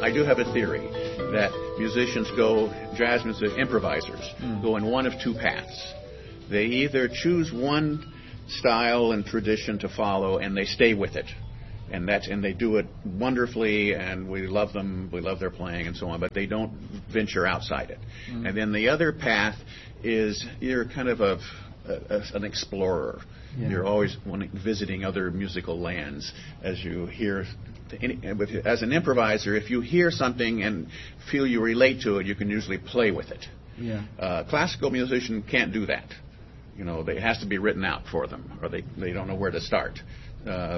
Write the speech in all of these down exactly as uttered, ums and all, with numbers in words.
I do have a theory that musicians go, jazz music improvisers, mm. go in one of two paths. They either choose one style and tradition to follow, and they stay with it. And that's and they do it wonderfully, and we love them, we love their playing and so on, but they don't venture outside it. Mm. And then the other path is you're kind of a, a, an explorer. Yeah. You're always wanting, visiting other musical lands as you hear. Any, as an improviser, if you hear something and feel you relate to it, you can usually play with it. Yeah. Uh, classical musician can't do that. You know, they, it has to be written out for them, or they, they don't know where to start. Uh,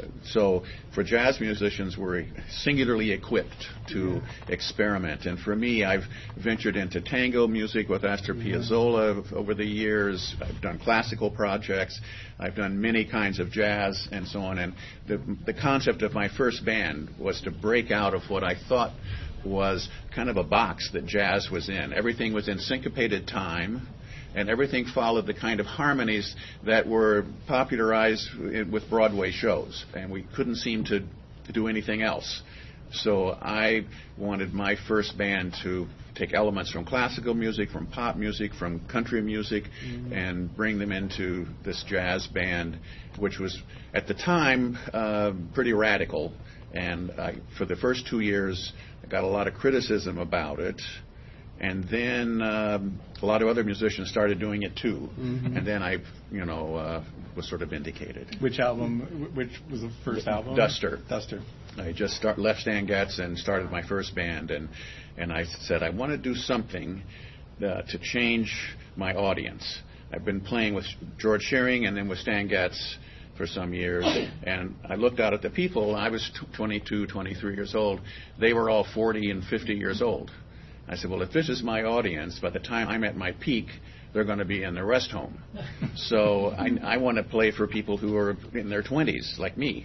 so for jazz musicians, we're singularly equipped to yeah. experiment. And for me, I've ventured into tango music with Astor yeah. Piazzolla over the years. I've done classical projects. I've done many kinds of jazz and so on. And the, the concept of my first band was to break out of what I thought was kind of a box that jazz was in. Everything was in syncopated time, and everything followed the kind of harmonies that were popularized with Broadway shows, and we couldn't seem to, to do anything else. So I wanted my first band to take elements from classical music, from pop music, from country music, mm-hmm. and bring them into this jazz band, which was, at the time, uh, pretty radical. And I, for the first two years, I got a lot of criticism about it. And then um, a lot of other musicians started doing it too. Mm-hmm. And then I, you know, uh, was sort of vindicated. Which album? Which was the first album? Duster. Duster. I just start, left Stan Getz and started my first band, and and I said I want to do something uh, to change my audience. I've been playing with George Shearing and then with Stan Getz for some years, and I looked out at the people. I was twenty-two, twenty-three years old. They were all forty and fifty years old. I said, well, if this is my audience, by the time I'm at my peak, they're going to be in their rest home. So I, I want to play for people who are in their twenties, like me.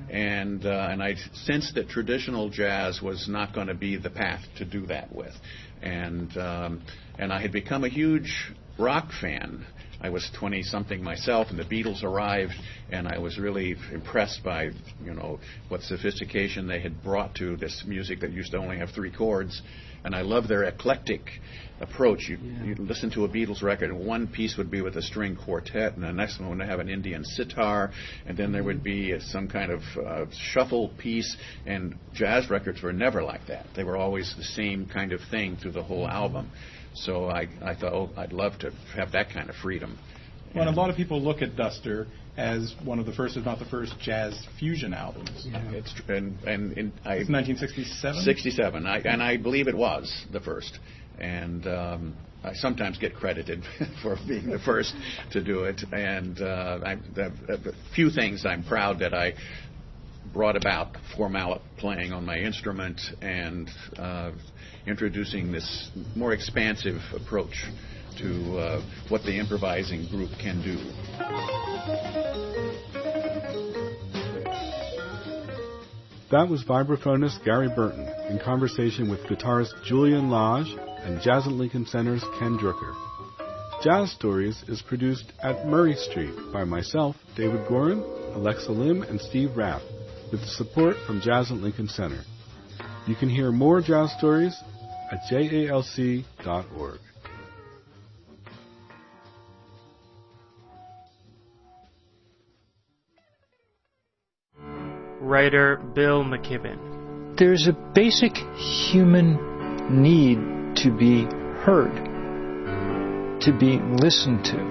And uh, and I sensed that traditional jazz was not going to be the path to do that with. And um, and I had become a huge rock fan. I was twenty-something myself, and the Beatles arrived, and I was really impressed by, you know, what sophistication they had brought to this music that used to only have three chords. And I love their eclectic approach. You, yeah. you listen to a Beatles record, and one piece would be with a string quartet, and the next one would have an Indian sitar, and then there would be uh, some kind of uh, shuffle piece. And jazz records were never like that. They were always the same kind of thing through the whole album. So I, I thought, oh, I'd love to have that kind of freedom. Well, and a lot of people look at Duster as one of the first, if not the first, jazz fusion albums. Yeah. It's and and, and I, it's nineteen sixty-seven. sixty-seven, I, and I believe it was the first. And um, I sometimes get credited for being the first to do it. And uh, I, a few things I'm proud that I brought about: formal playing on my instrument and uh, introducing this more expansive approach to uh, what the improvising group can do. That was vibraphonist Gary Burton in conversation with guitarist Julian Lage and Jazz at Lincoln Center's Ken Drucker. Jazz Stories is produced at Murray Street by myself, David Gorin, Alexa Lim, and Steve Raff, with support from Jazz at Lincoln Center. You can hear more Jazz Stories at j a l c dot org. Writer Bill McKibben. There's a basic human need to be heard, to be listened to.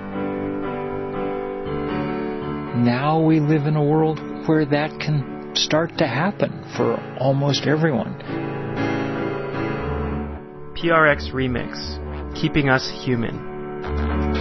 Now we live in a world where that can start to happen for almost everyone. P R X Remix, Keeping Us Human.